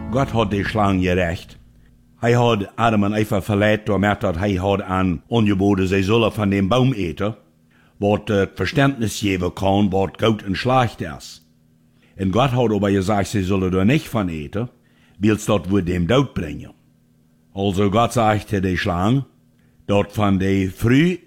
Gott hat die Schlange gerecht. Er hat Adam und Eva verletzt, damit er hat an angeboten, sie sollen von dem Baum eten, was Verständnis geben kann, was gut und schlecht ist. Und Gott hat aber gesagt, sie sollen da nicht von eten, weil es dort wird dem Tod bringen. Also Gott sagte die Schlange, dort von der Früh